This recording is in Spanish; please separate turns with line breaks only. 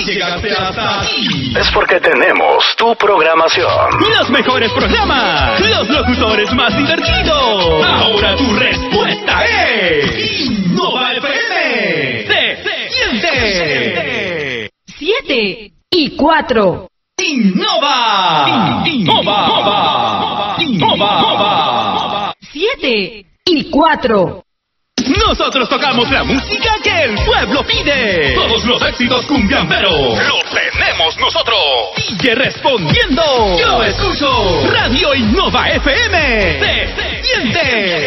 Si llegaste hasta aquí,
es porque tenemos tu programación.
Los mejores programas, los locutores más divertidos. Ahora tu respuesta es Innova FM. ¡Se siente!
7 y 4.
Innova. Innova. Innova.
7 y 4.
Nosotros tocamos la música que el pueblo pide. Todos los éxitos cumbiamberos los tenemos nosotros. Sigue respondiendo. Yo escucho Radio Innova FM. Se siente.